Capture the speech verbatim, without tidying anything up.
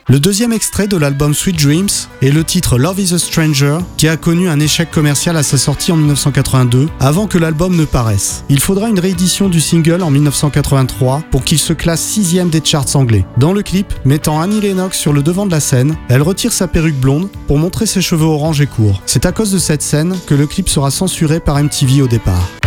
Le deuxième extrait de l'album Sweet Dreams est le titre Love is a Stranger, qui a connu un échec commercial à sa sortie en dix-neuf cent quatre-vingt-deux, avant que l'album ne paraisse. Il faudra une réédition du single en dix-neuf cent quatre-vingt-trois pour qu'il se classe sixième des charts anglais. Dans le clip, mettant Annie Lennox sur le devant de la scène, elle retire sa perruque blonde pour montrer ses cheveux orange et courts. C'est à cause de cette scène que le clip sera censuré par M T V au départ.